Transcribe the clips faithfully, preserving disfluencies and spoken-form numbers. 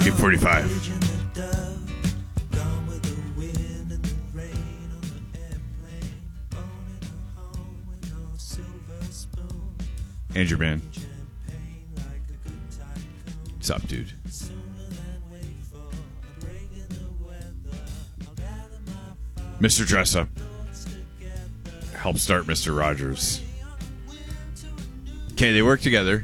K forty-five. Andrew Man. What's up, dude? Mister Dressup helped start Mister Rogers. Okay, they work together.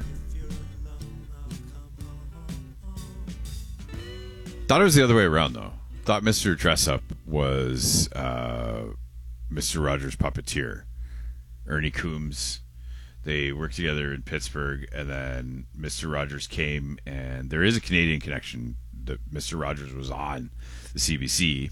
Thought it was the other way around, though. Thought Mister Dressup was uh, Mister Rogers' puppeteer. Ernie Coombs. They worked together in Pittsburgh, and then Mister Rogers came, and there is a Canadian connection that Mister Rogers was on the C B C.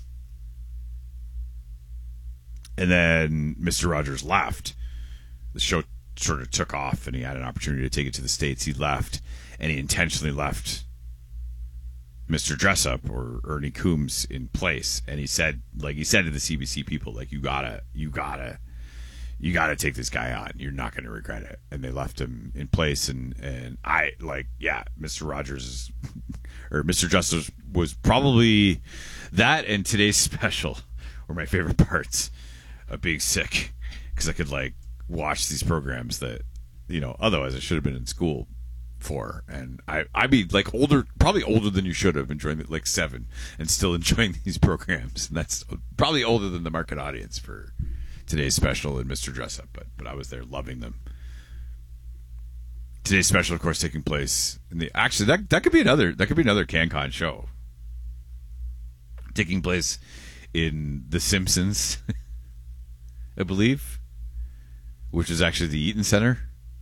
And then Mister Rogers left. The show sort of took off, and he had an opportunity to take it to the States. He left, and he intentionally left Mister Dressup or Ernie Coombs in place. And he said, like he said to the C B C people, like, you gotta, you gotta, you gotta take this guy on. You're not going to regret it. And they left him in place. And, and I, like, yeah, Mister Rogers is, or Mister Dressup was probably that and today's special were my favorite parts of being sick, because I could, like, watch these programs that, you know, otherwise I should have been in school for. And I, I'd be, like, older, probably older than you should have, enjoying it, like, seven, and still enjoying these programs. And that's probably older than the market audience for today's special and Mister Dressup, but but I was there loving them. Today's special, of course, taking place in the actually that that could be another that could be another CanCon show. Taking place in The Simpsons, I believe, which is actually the Eaton Center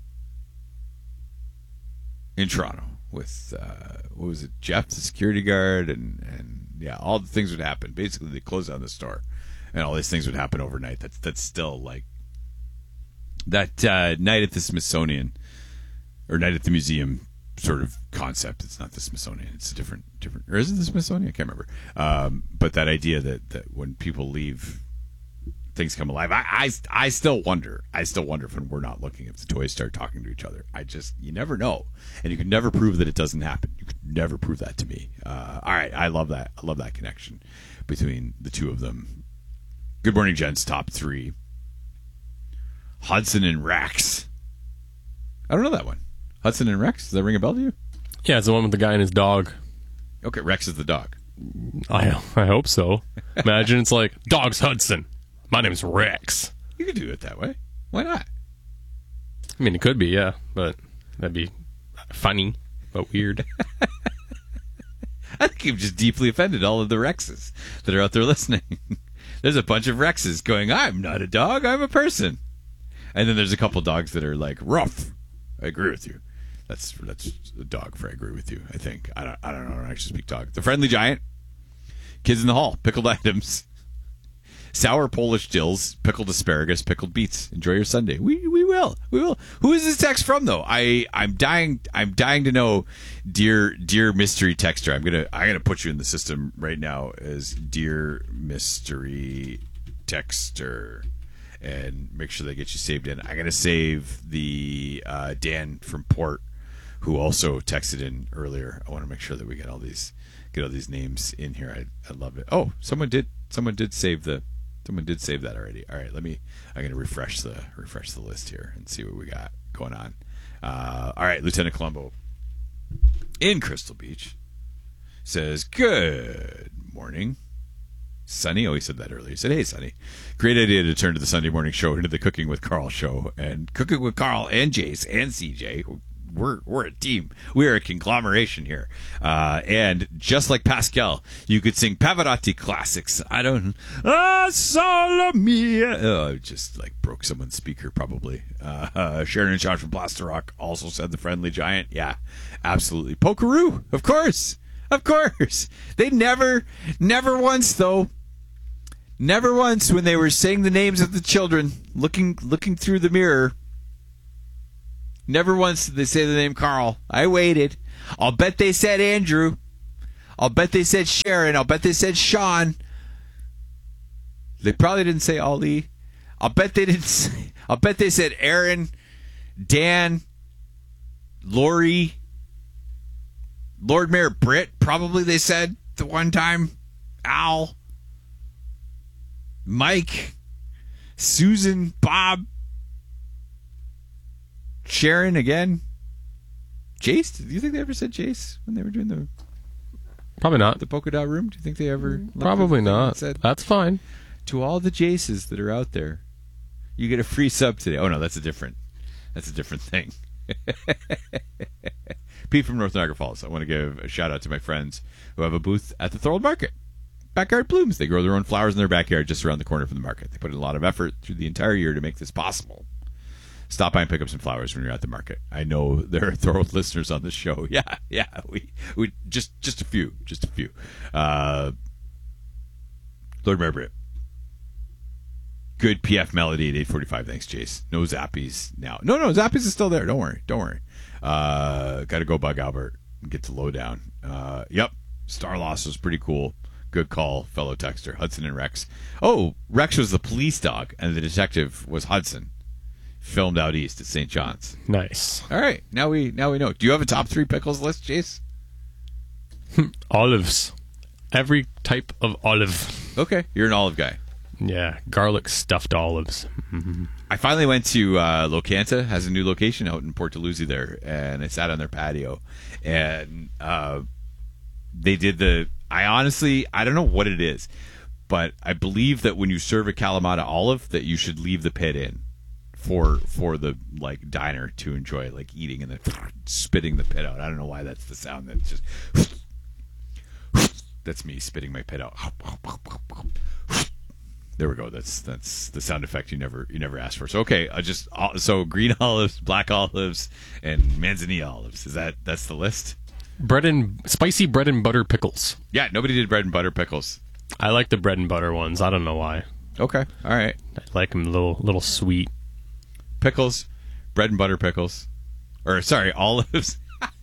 in Toronto with uh, what was it, Jeff, the security guard, and and yeah, all the things would happen. Basically, they closed down the store. And all these things would happen overnight. That's that's still like that uh, night at the Smithsonian or night at the museum sort of concept. It's not the Smithsonian. It's a different different. Or is it the Smithsonian? I can't remember. Um, but that idea that, that when people leave, things come alive. I, I I still wonder. I still wonder if when we're not looking, if the toys start talking to each other. I just you never know, and you can never prove that it doesn't happen. You could never prove that to me. Uh, all right, I love that. I love that connection between the two of them. Good morning, gents. Top three. Hudson and Rex. I don't know that one. Hudson and Rex? Does that ring a bell to you? Yeah, it's the one with the guy and his dog. Okay, Rex is the dog. I I hope so. Imagine it's like, dog's Hudson. My name's Rex. You could do it that way. Why not? I mean, it could be, yeah, but that'd be funny, but weird. I think you've just deeply offended all of the Rexes that are out there listening. There's a bunch of Rexes going, I'm not a dog, I'm a person. And then there's a couple dogs that are like, rough. I agree with you. That's that's a dog for I agree with you, I think. I don't I don't know. I don't actually speak dog. The Friendly Giant. Kids in the Hall. Pickled items. Sour Polish dills. Pickled asparagus. Pickled beets. Enjoy your Sunday. We we will. We will. Who is this text from, though? I, I'm dying I'm dying to know, dear dear mystery texter. I'm gonna I'm gonna put you in the system right now as dear mystery texter. And make sure they get you saved in. I'm going to save the uh, Dan from Port, who also texted in earlier. I want to make sure that we get all these get all these names in here. I I love it. Oh, someone did someone did save the someone did save that already. All right, let me. I'm going to refresh the refresh the list here and see what we got going on. Uh, all right, Lieutenant Colombo in Crystal Beach says, "Good morning." Sonny, oh, he said that earlier. He said, hey, Sonny, great idea to turn to the Sunday morning show into the Cooking with Carl show. And Cooking with Carl and Jace and C J, we're we're a team. We're a conglomeration here. Uh, and just like Pascal, you could sing Pavarotti classics. I don't... Ah, solo mia. Oh, I just like broke someone's speaker, probably. Uh, uh, Sharon and Sean from Plaster Rock also said The Friendly Giant. Yeah, absolutely. Pokeroo, of course. Of course. They never, never once, though, never once when they were saying the names of the children, looking looking through the mirror, never once did they say the name Carl. I waited. I'll bet they said Andrew. I'll bet they said Sharon. I'll bet they said Sean. They probably didn't say Ali. I'll bet they didn't say, I'll bet they said Aaron, Dan, Lori, Lord Mayor Britt, probably they said the one time. Al. Mike. Susan. Bob. Sharon again. Jace? Do you think they ever said Jace when they were doing the Probably not. the polka dot room? Do you think they ever? Probably not. Said, That's fine. to all the Jaces that are out there, you get a free sub today. Oh no, that's a different. That's a different thing. Pete from North Niagara Falls. I want to give a shout out to my friends who have a booth at the Thorold Market. Backyard Blooms. They grow their own flowers in their backyard just around the corner from the market. They put in a lot of effort through the entire year to make this possible. Stop by and pick up some flowers when you're at the market. I know there are Thorold listeners on this show. Yeah, yeah. We we just just a few, just a few. Uh, Lord Mayor Britt. Good P F melody at eight forty-five. Thanks, Jace. No Zappies now. No, no, Zappies is still there. Don't worry. Don't worry. Uh, Got to go bug Albert and get the lowdown. Uh, yep. Star Loss was pretty cool. Good call, fellow texter. Hudson and Rex. Oh, Rex was the police dog, and the detective was Hudson. Filmed out east at Saint John's. Nice. All right. Now we now we know. Do you have a top three pickles list, Jace? Olives. Every type of olive. Okay. You're an olive guy. Yeah, garlic stuffed olives. Mm-hmm. I finally went to uh, Locanta, has a new location out in Port Dalhousie there, and I sat on their patio, and uh, they did the. I honestly, I don't know what it is, but I believe that when you serve a Kalamata olive, that you should leave the pit in for for the like diner to enjoy, like eating and then spitting the pit out. I don't know why that's the sound. That's just that's me spitting my pit out. There we go. That's that's the sound effect you never you never asked for. So okay, I just so green olives, black olives, and manzanilla olives. Is that that's the list? Bread and spicy bread and butter pickles. Yeah, nobody did bread and butter pickles. I like the bread and butter ones. I don't know why. Okay, all right. I like them a little little sweet. Pickles, bread and butter pickles, or sorry, olives,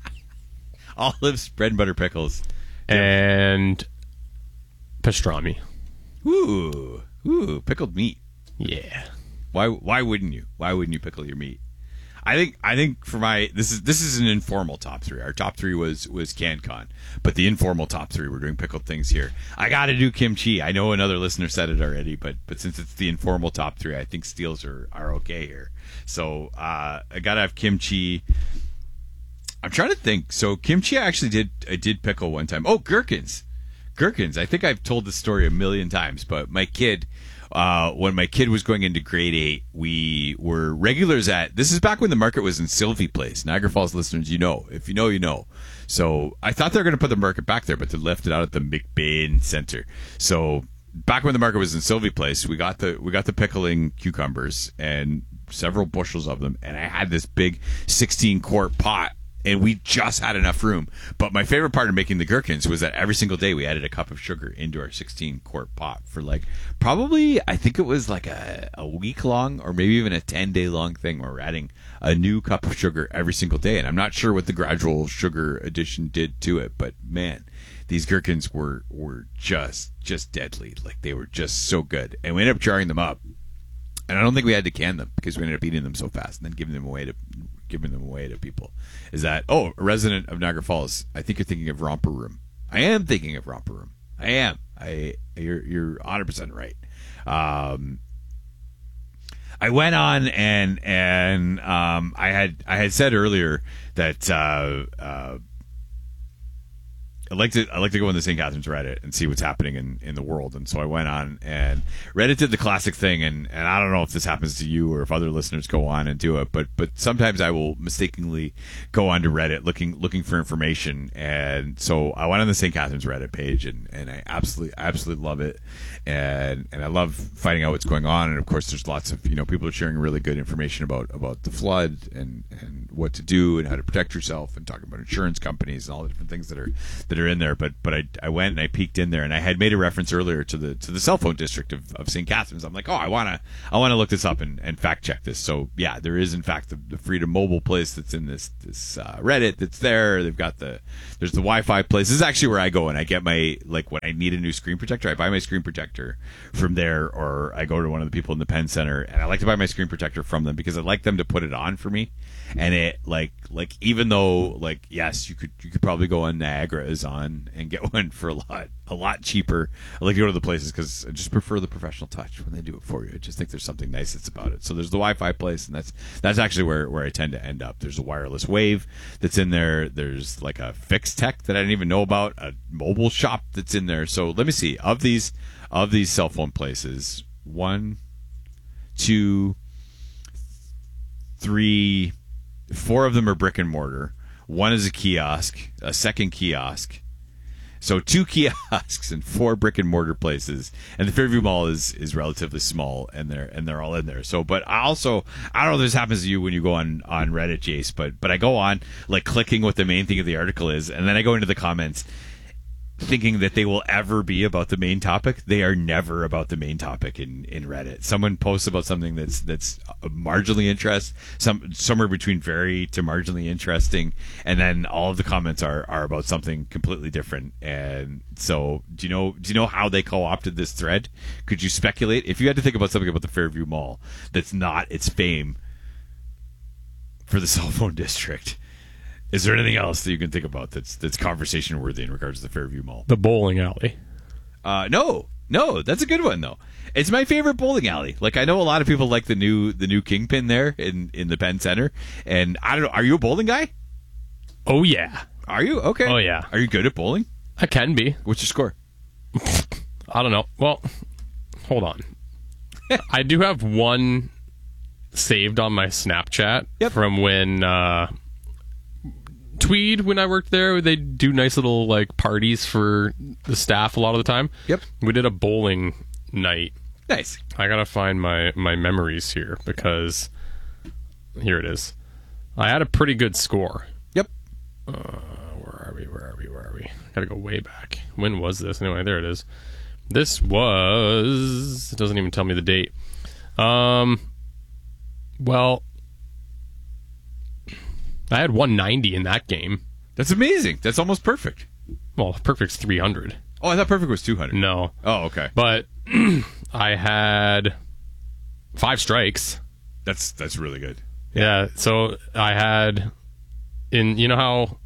olives, bread and butter pickles, and pastrami. Ooh. Ooh, pickled meat. Yeah. Why why wouldn't you? Why wouldn't you pickle your meat? I think I think for my this is this is an informal top three. Our top three was was CanCon, but the informal top three, we're doing pickled things here. I got to do kimchi. I know another listener said it already, but but since it's the informal top three, I think steals are are okay here. So uh, I gotta have kimchi. I'm trying to think. So kimchi, I actually did I did pickle one time. Oh, gherkins. Gherkins. I think I've told this story a million times, but my kid, uh, when my kid was going into grade eight, we were regulars at, this is back when the market was in Sylvie Place. Niagara Falls listeners, you know. If you know, you know. So I thought they were going to put the market back there, but they left it out at the McBain Center. So back when the market was in Sylvie Place, we got the we got the pickling cucumbers and several bushels of them, and I had this big sixteen quart pot. And we just had enough room. But my favorite part of making the gherkins was that every single day we added a cup of sugar into our sixteen quart pot for like probably, I think it was like a, a week long or maybe even a ten day long thing where we're adding a new cup of sugar every single day. And I'm not sure what the gradual sugar addition did to it, but man, these gherkins were, were just, just deadly. Like they were just so good. And we ended up jarring them up. And I don't think we had to can them because we ended up eating them so fast and then giving them away to giving them away to people. Is that, oh, a resident of Niagara Falls, I think you're thinking of Romper Room. I am thinking of Romper Room. I am. I you're you're one hundred percent right. Um, I went on and and um, I had I had said earlier that uh, uh, I like to I like to go on the Saint Catharines Reddit and see what's happening in, in the world. And so I went on and Reddit did the classic thing, and, and I don't know if this happens to you or if other listeners go on and do it, but but sometimes I will mistakenly go on to Reddit looking looking for information. And so I went on the Saint Catharines Reddit page, and, and I absolutely absolutely love it. And and I love finding out what's going on. And of course there's lots of, you know, people are sharing really good information about, about the flood and, and what to do and how to protect yourself, and talking about insurance companies and all the different things that are that are in there. But but I, I went and I peeked in there, and I had made a reference earlier to the to the cell phone district of, of Saint Catharines. I'm like, oh, I wanna I wanna look this up and, and fact check this. So yeah, there is in fact the, the Freedom Mobile place that's in this this uh, Reddit that's there. They've got the there's the Wi-Fi place. This is actually where I go and I get my, like when I need a new screen protector, I buy my screen protector from there, or I go to one of the people in the Penn Center, and I like to buy my screen protector from them because I like them to put it on for me. And it like like even though like yes you could you could probably go on Niagara is on and get one for a lot a lot cheaper. I like to go to the places because I just prefer the professional touch when they do it for you. I just think there's something nice that's about it. So there's the Wi-Fi place, and that's that's actually where, where I tend to end up. There's a wireless wave that's in there. There's like a fixed tech that I didn't even know about, a mobile shop that's in there. So let me see of these of these cell phone places, one, two, three. Four of them are brick and mortar. One is a kiosk, a second kiosk. So two kiosks and four brick and mortar places. And the Fairview Mall is, is relatively small, and they're and they're all in there. So, but I also I don't know if this happens to you when you go on, on Reddit, Jace, but but I go on like clicking what the main thing of the article is, and then I go into the comments thinking that they will ever be about the main topic. They are never about the main topic in, in Reddit. Someone posts about something that's that's marginally interest, some somewhere between very to marginally interesting, and then all of the comments are, are about something completely different. And so, do you know do you know how they co-opted this thread? Could you speculate if you had to think about something about the Fairview Mall that's not its fame for the cell phone district? Is there anything else that you can think about that's that's conversation worthy in regards to the Fairview Mall? The bowling alley. Uh, no, no, that's a good one though. It's my favorite bowling alley. Like I know a lot of people like the new the new Kingpin there in, in the Penn Center, and I don't know. Are you a bowling guy? Oh yeah. Are you okay? Oh yeah. Are you good at bowling? I can be. What's your score? I don't know. Well, hold on. I do have one saved on my Snapchat Yep. from when. Uh, Tweed, when I worked there, they do nice little like parties for the staff a lot of the time. Yep. We did a bowling night. Nice. I gotta find my, my memories here because here it is. I had a pretty good score. Yep. Uh, where are we? Where are we? Where are we? Gotta go way back. When was this? Anyway, there it is. This was. It doesn't even tell me the date. Um. Well. I had one ninety in that game. That's amazing. That's almost perfect. Well, perfect's three hundred. Oh, I thought perfect was two hundred. No. Oh, okay. But I had five strikes. That's that's really good. Yeah. So I had in you know how.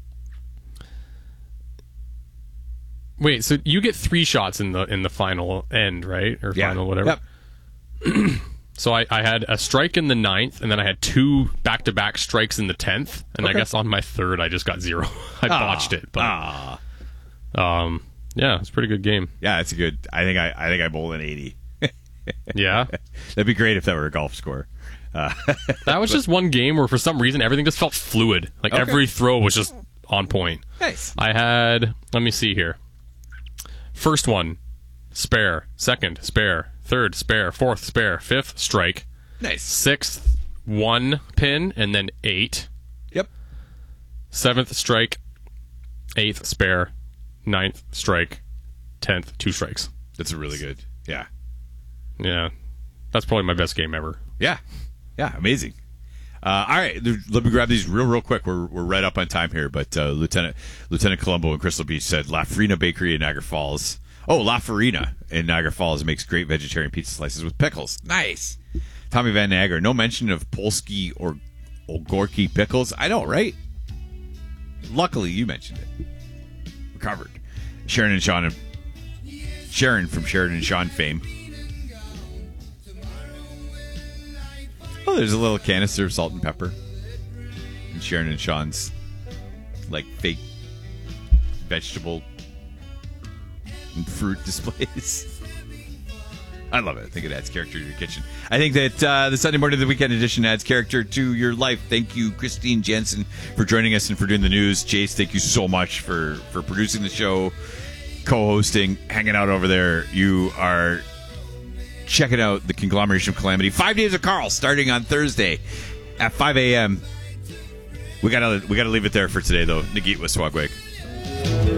Wait, so you get three shots in the in the final end, right? Or Yeah. final whatever. Yep. So I, I had a strike in the ninth, and then I had two back-to-back strikes in the tenth, and Okay. I guess on my third I just got zero. I Ah, botched it, but ah. um, yeah, it's a pretty good game. Yeah, it's a good. I think I I think I bowled an eighty. Yeah, That'd be great if that were a golf score. Uh, that was just one game where for some reason everything just felt fluid. Like Okay. every throw was just on point. nice. I had, let me see here. First one, spare. Second, spare. Third, spare. Fourth, spare. Fifth, strike. Nice. Sixth, one pin, and then eight. Yep. Seventh, strike. Eighth, spare. Ninth, strike. Tenth, two strikes. That's really good. Yeah. Yeah. That's probably my best game ever. Yeah. Yeah. Amazing. Uh, all right, there- let me grab these real, real quick. We're we're right up on time here, but uh, Lieutenant Lieutenant Colombo in Crystal Beach said La Farina Bakery in Niagara Falls. Oh, La Farina in Niagara Falls makes great vegetarian pizza slices with pickles. Nice. Tommy Van Niagara, no mention of Polsky or Ogorky pickles. I know, right? Luckily, you mentioned it. We're covered. Sharon and Sean, Sharon from Sheridan and Sean fame. Oh, there's a little canister of salt and pepper. And Sharon and Sean's, like, fake vegetable and fruit displays. I love it. I think it adds character to your kitchen. I think that uh, the Sunday morning of the weekend edition adds character to your life. Thank you, Christine Jensen, for joining us and for doing the news. Jace, thank you so much for, for producing the show, co-hosting, hanging out over there. You are checking out the Conglomeration of Calamity. Five Days of Carl starting on Thursday at five a.m. We gotta we gotta leave it there for today, though. Nagit with Swagwag.